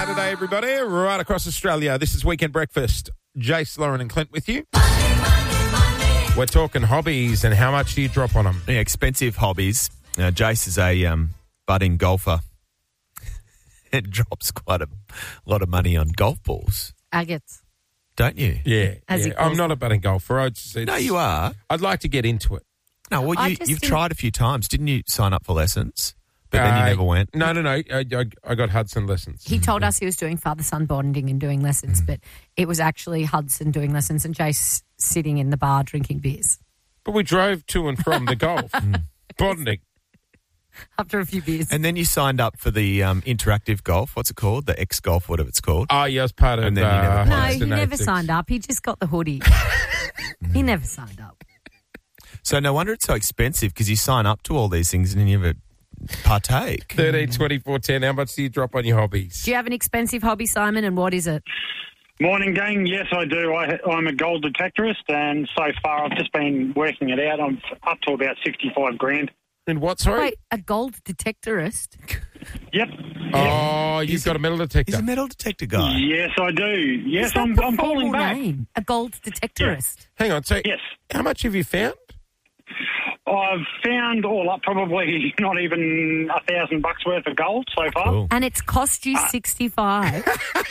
Saturday, everybody, right across Australia. This is Weekend Breakfast. Jace, Lauren and Clint with you. We're talking hobbies and how much do you drop on them? Yeah, expensive hobbies. Jace is a budding golfer. It drops quite a lot of money on golf balls, Agates. don't you? Yeah. As he I'm calls not a budding golfer. No, you are. I'd like to get into it. No, well, I just you've didn't- tried a few times. Didn't you sign up for lessons? But then you never went. No. I got Hudson lessons. He told us he was doing father-son bonding and doing lessons, but it was actually Hudson doing lessons and Jace sitting in the bar drinking beers. But we drove to and from the golf. Bonding. After a few beers. And then you signed up for the interactive golf. What's it called? The X Golf, whatever it's called. Oh, yeah, I was part of And then you never No, played. he never signed up. He just got the hoodie. He never signed up. So no wonder it's so expensive because you sign up to all these things and then you never partake. 13, 24, 10. How much do you drop on your hobbies? Do you have an expensive hobby, Simon, and what is it? Morning, gang. Yes, I do. I'm a gold detectorist, and so far I've just been working it out. I'm up to about 65 grand. And what, sorry? Wait, a gold detectorist? Yep. Oh, you've got a metal detector. He's a metal detector guy. Yes, I do. Yes, Is that I'm the calling formal back. name? A gold detectorist. Hang on. So, Yes. how much have you found? I've found all up probably not even $1,000 worth of gold so far. Cool. And it's cost you 65.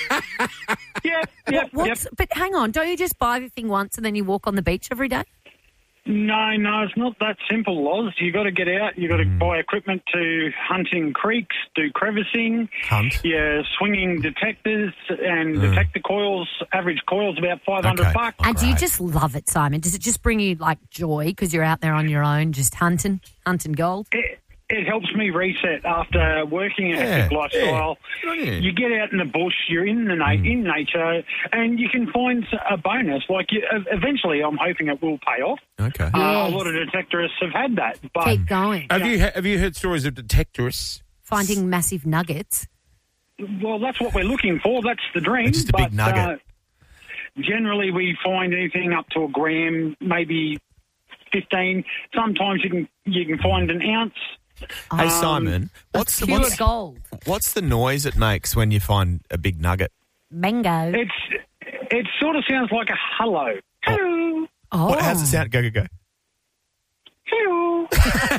Yep. But hang on, don't you just buy the thing once and then you walk on the beach every day? No, it's not that simple, Loz. You got to get out. You got to buy equipment to hunting creeks, do crevicing. Hunt. Yeah, swinging detectors and detector coils. Average coil's about $500. Okay. And do you Right. just love it, Simon? Does it just bring you like joy because you're out there on your own just hunting gold? It helps me reset after working a hectic lifestyle. Yeah. You get out in the bush, you're in the in nature, and you can find a bonus. Like eventually, I'm hoping it will pay off. Okay. A lot of detectorists have had that, but Keep going. Have you heard stories of detectorists? Finding massive nuggets. well, that's what we're looking for. That's the dream. It's just a big nugget. Generally, we find anything up to a gram, maybe 15. Sometimes you can find an ounce. Hey, Simon, what's Pure gold. what's the noise it makes when you find a big nugget? Mango. It sort of sounds like a hello. Hello. Oh. How's it sound? Go. Hello.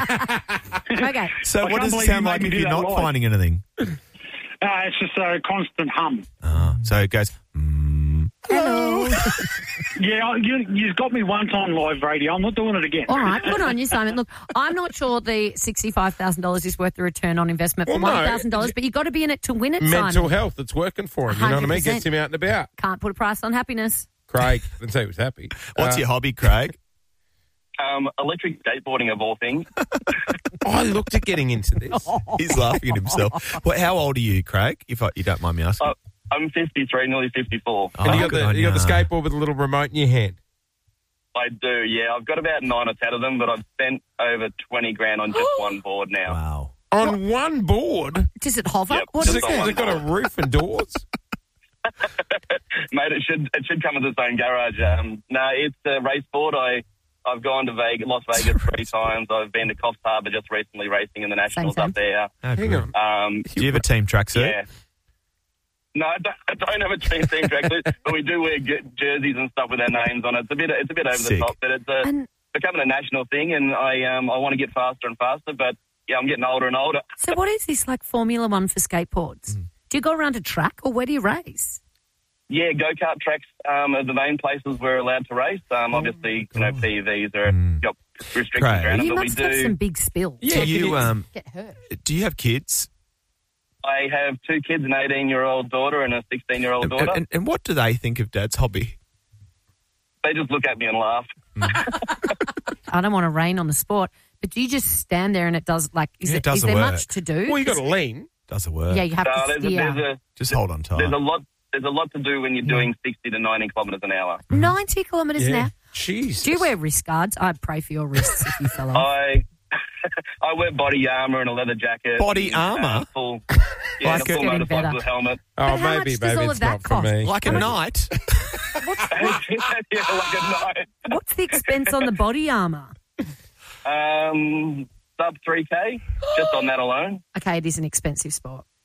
Okay. So I what can't does it believe sound you like made if me do you're that not live. finding anything? It's just a constant hum. So it goes, Hello. Yeah, you've got me once on live radio. I'm not doing it again. All right, good on you, Simon. Look, I'm not sure the $65,000 is worth the return on investment for Well, no. $1,000, but you've got to be in it to win it, Mental Simon. health, it's working for him. You know what I mean? 100%. Gets him out and about. Can't put a price on happiness. Craig, didn't say he was happy. what's your hobby, Craig? Electric skateboarding of all things. I looked at getting into this. He's laughing at himself. Well, how old are you, Craig, if you don't mind me asking? I'm 53, nearly 54. Oh, And you good got on the ya. skateboard with a little remote in your hand. I do, yeah. I've got about 9 or 10 of them, but I've spent over 2020 grand on just one board now. Wow. On one board? Does it hover? Yep. What Has is it, it? has it got a roof and doors? Mate, it should come with its own garage. No, it's a race board. I've gone to Las Vegas 3 times. I've been to Coffs Harbour just recently racing in the Nationals Same. up there. Oh, Hang good. on. Do you have a team tracksuit? Yeah. No, I don't have a team tracksuit, but we do wear jerseys and stuff with our names on it. It's a bit over Sick. the top, but it's And- becoming a national thing, and I want to get faster and faster. But yeah, I'm getting older and older. So what is this, like Formula One for skateboards? Do you go around a track or where do you race? Yeah, go-kart tracks are the main places we're allowed to race. Obviously, PEVs are got restrictions Craig. around them, You but we must have do. some big spills. Yeah, Get hurt. Do you have kids? I have 2 kids, an 18-year-old daughter and a 16-year-old daughter. And what do they think of Dad's hobby? They just look at me and laugh. I don't want to rain on the sport, but do you just stand there and it does, like, is Yeah, it there doesn't much work. to do? Well, you got to lean. Does it work? Yeah, you have No, to steer. Just hold on tight. There's a lot to do when you're doing 60 to 90 kilometres an hour. 90 kilometres an hour. Jesus. Do you wear wrist guards? I'd pray for your wrists if you fell off. I wear body armour and a leather jacket. Body and, armour? Full, Like a full a- Getting better. motorcycle helmet. Oh, But how maybe much does all it's of that not for cost? me. Like a knight? Yeah, like a night. What's the expense on the body armour? Sub 3K, just on that alone. Okay, it is an expensive sport.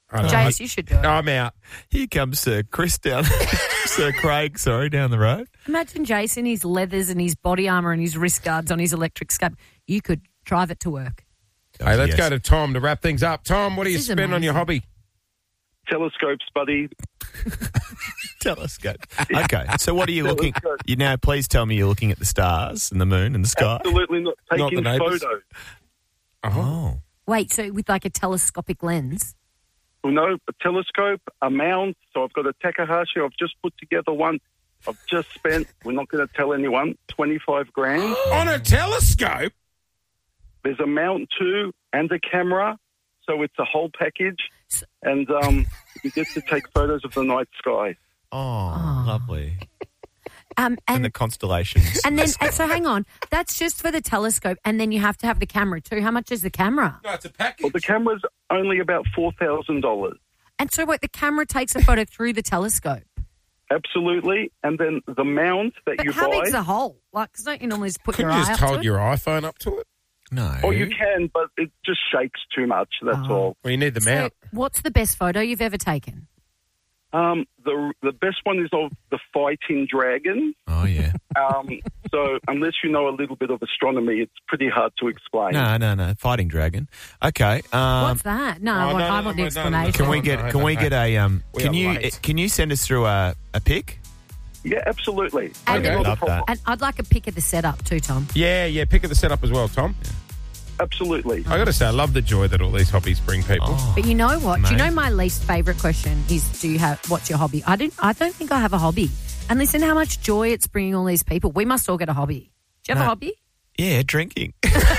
I don't know. Jace, you should do it. I'm out. Here comes Sir Chris down, Sir Craig, sorry, down the road. Imagine Jason, his leathers and his body armour and his wrist guards on his electric scope. You could drive it to work. Hey, let's Yes. go to Tom to wrap things up. Tom, what do you This is spend on your hobby? Telescopes, buddy. Telescope. Okay, so what are you looking? Telescope. You now, please tell me you're looking at the stars and the moon and the sky. Absolutely not Not taking the neighbours? photos. Oh, Wait, so with like a telescopic lens? Well, no, a telescope, a mount. So I've got a Takahashi. I've just put together one. I've just spent, we're not going to tell anyone, 25 grand. On a telescope? There's a mount too and a camera. So it's a whole package. And you get to take photos of the night sky. lovely. And And the constellations. and then so hang on, that's just for the telescope, and then you have to have the camera too. How much is the camera? No, it's a package. Well, the camera's only about $4,000. And so what? The camera takes a photo through the telescope. Absolutely. And then the mount that But you how buy. big's the hole? Like, 'cause don't you normally just put Couldn't your you eye just up to hold it? your iPhone up to it? No. Oh, you can, but it just shakes too much. That's all. Well, you need the So mount. what's the best photo you've ever taken? The best one is of the fighting dragon. Oh, yeah. So unless you know a little bit of astronomy, it's pretty hard to explain. No. Fighting dragon. Okay. What's that? No, I want the explanation. Can we No, get? no, Can we no. get a? We Can are you? late. Can you send us through a pic? Yeah, absolutely. And Okay. then- Love that. And I'd like a pic of the setup too, Tom. Yeah, pick of the setup as well, Tom. Absolutely. I got to say, I love the joy that all these hobbies bring people. But you know what? Do you know Amazing. my least favourite question is, what's your hobby? I don't think I have a hobby. And listen how much joy it's bringing all these people. We must all get a hobby. Do you have a No. hobby? Yeah, drinking.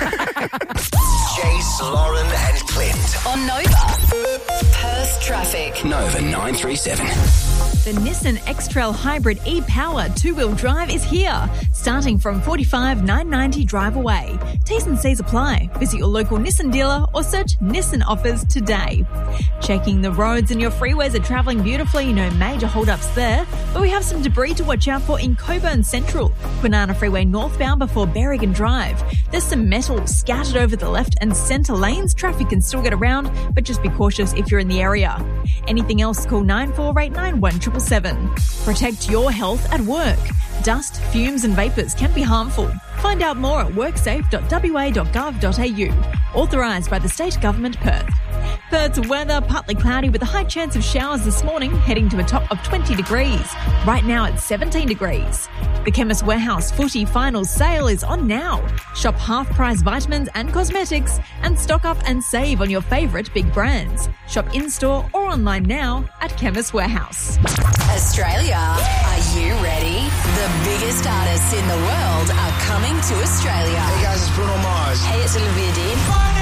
Jace, Lauren, and Clint. On Nova. Perth traffic. Nova 937. The Nissan X-Trail Hybrid e-Power two-wheel drive is here, starting from $45,990 drive away. T's and C's apply. Visit your local Nissan dealer or search Nissan offers today. Checking the roads and your freeways are travelling beautifully, no major hold-ups there, but we have some debris to watch out for in Coburn Central, Kwinana Freeway northbound before Berrigan Drive. There's some metal scattered over the left and centre lanes. Traffic can still get around, but just be cautious if you're in the area. Anything else, call 9489 1777. Protect your health at work. Dust, fumes and vapours can be harmful. Find out more at worksafe.wa.gov.au. Authorised by the State Government, Perth. Perth's weather, partly cloudy with a high chance of showers this morning, heading to a top of 20 degrees. Right now it's 17 degrees. The Chemist Warehouse Footy Finals sale is on now. Shop half-price vitamins and cosmetics and stock up and save on your favourite big brands. Shop in-store or online now at Chemist Warehouse. Australia, are you ready? The biggest artists in the world are coming to Australia. Hey guys, it's Bruno Mars. Hey, it's Olivia Dean.